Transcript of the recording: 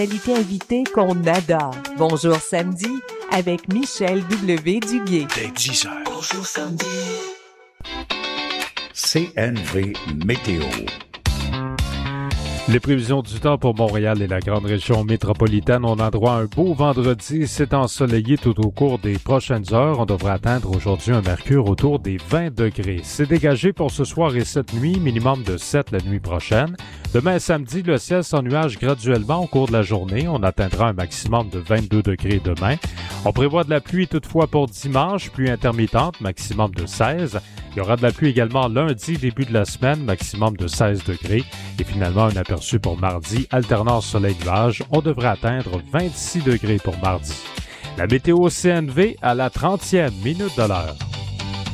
Qualité invitée qu'on adore. Bonjour samedi avec Michel W. Duguay. Dès 10 heures. Bonjour samedi. CNV Météo. Les prévisions du temps pour Montréal et la grande région métropolitaine, on a droit à un beau vendredi. C'est ensoleillé tout au cours des prochaines heures. On devrait atteindre aujourd'hui un mercure autour des 20 degrés. C'est dégagé pour ce soir et cette nuit, minimum de 7 la nuit prochaine. Demain samedi, le ciel s'ennuage graduellement au cours de la journée. On atteindra un maximum de 22 degrés demain. On prévoit de la pluie toutefois pour dimanche, pluie intermittente, maximum de 16. Il y aura de la pluie également lundi, début de la semaine, maximum de 16 degrés. Et finalement, un aperçu pour mardi, alternance soleil-nuage. On devrait atteindre 26 degrés pour mardi. La météo CNV à la 30e minute de l'heure.